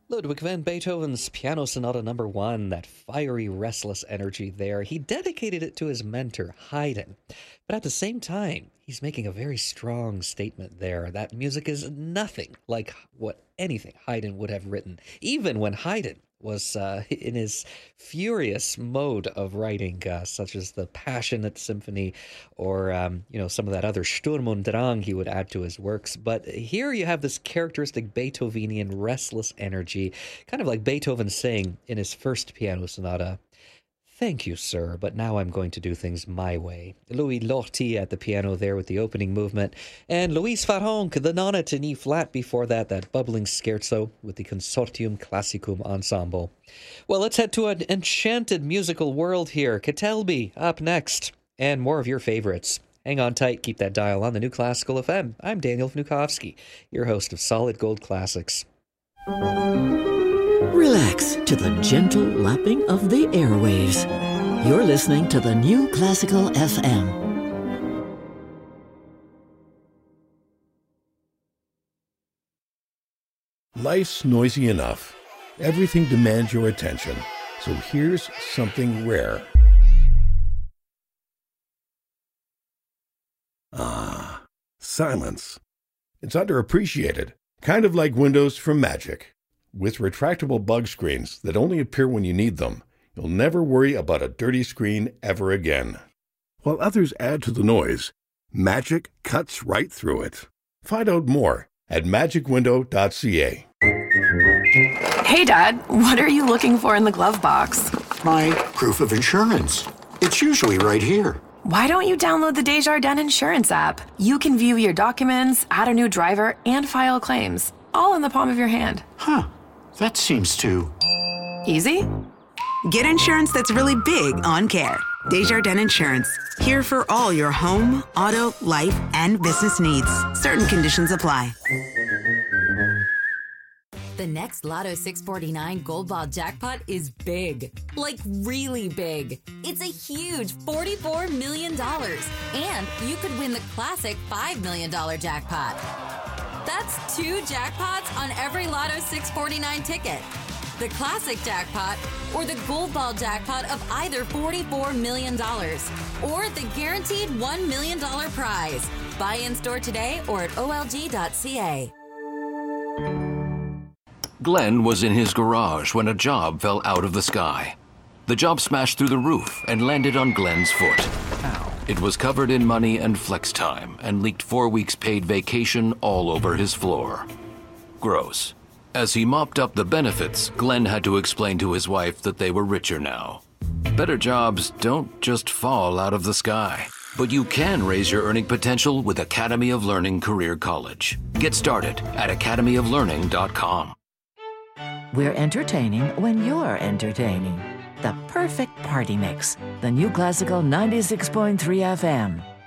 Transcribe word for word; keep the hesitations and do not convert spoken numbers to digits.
Ludwig van Beethoven's Piano Sonata Number One, that fiery, restless energy there, he dedicated it to his mentor, Haydn. But at the same time, he's making a very strong statement there. That music is nothing like what anything Haydn would have written, even when Haydn was uh, in his furious mode of writing, uh, such as the Passionate Symphony or, um, you know, some of that other Sturm und Drang he would add to his works. But here you have this characteristic Beethovenian restless energy, kind of like Beethoven saying in his first piano sonata, "Thank you, sir, but now I'm going to do things my way." Louis Lortie at the piano there with the opening movement, and Louise Farrenc, the nona in E-flat before that, that bubbling scherzo with the Consortium Classicum Ensemble. Well, let's head to an enchanted musical world here. Ketelby up next, and more of your favorites. Hang on tight, keep that dial on the New Classical F M. I'm Daniel Vnukovsky, your host of Solid Gold Classics. Relax to the gentle lapping of the airwaves. You're listening to the New Classical F M. Life's noisy enough. Everything demands your attention. So here's something rare. Ah, silence. It's underappreciated, kind of like Windows from Magic. With retractable bug screens that only appear when you need them, you'll never worry about a dirty screen ever again. While others add to the noise, Magic cuts right through it. Find out more at magic window dot c a. Hey, Dad, what are you looking for in the glove box? My proof of insurance. It's usually right here. Why don't you download the Desjardins Insurance app? You can view your documents, add a new driver, and file claims, all in the palm of your hand. Huh. That seems too... easy? Get insurance that's really big on care. Desjardins Insurance. Here for all your home, auto, life, and business needs. Certain conditions apply. The next Lotto six forty-nine Gold Ball jackpot is big. Like really big. It's a huge forty-four million dollars. And you could win the classic five million dollars jackpot. That's two jackpots on every Lotto six forty-nine ticket. The classic jackpot or the Gold Ball jackpot of either forty-four million dollars or the guaranteed one million dollars prize. Buy in store today or at O L G dot C A. Glenn was in his garage when a job fell out of the sky. The job smashed through the roof and landed on Glenn's foot. Ow. It was covered in money and flex time and leaked four weeks paid vacation all over his floor. Gross. As he mopped up the benefits, Glenn had to explain to his wife that they were richer now. Better jobs don't just fall out of the sky, but you can raise your earning potential with Academy of Learning Career College. Get started at academy of learning dot com. We're entertaining when you're entertaining. The perfect party mix. The New Classical ninety-six point three F M.